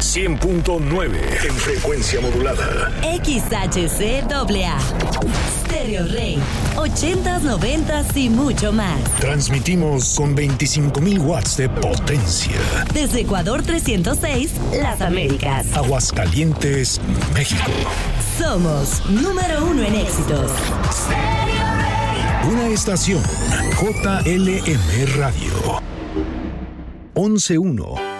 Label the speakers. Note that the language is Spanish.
Speaker 1: 100.9 en frecuencia modulada.
Speaker 2: XHCAA. Stereo Rey. 80s, 90s y mucho más.
Speaker 1: Transmitimos con 25,000 watts de potencia.
Speaker 2: Desde Ecuador 306, Las Américas.
Speaker 1: Aguascalientes, México.
Speaker 2: Somos número 1 en éxitos.
Speaker 1: Una estación JLM Radio. 11.1